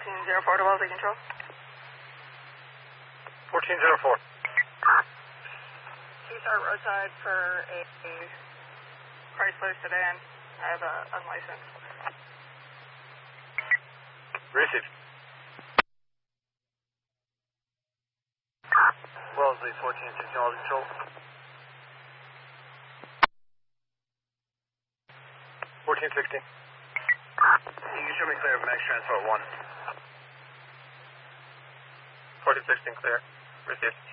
1404 to Wellesley Control. 1404. Start roadside for a Chrysler sedan. I have a unlicensed. Received. Wellesley 1416 Wellesley Control. 1416. You can show me clear of Max Transport 1. 1416 clear. Received.